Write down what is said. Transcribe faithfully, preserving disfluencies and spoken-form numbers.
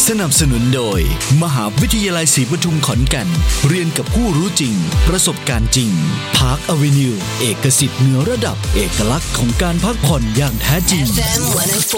สนับสนุนโดยมหาวิทยาลัยศรีปทุมขอนแก่นเรียนกับผู้รู้จริงประสบการณ์จริง Park Avenue เอกสิทธิ์เหนือระดับเอกลักษณ์ของการพักผ่อนอย่างแท้จริง